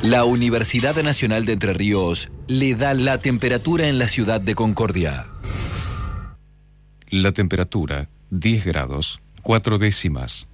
La Universidad Nacional de Entre Ríos le da la temperatura en la ciudad de Concordia. La temperatura, 10 grados, 4 décimas.